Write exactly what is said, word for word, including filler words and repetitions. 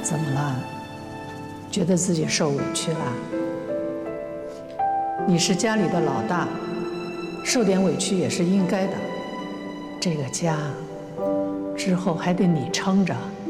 怎么了？觉得自己受委屈了？你是家里的老大，受点委屈也是应该的。这个家之后还得你撑着。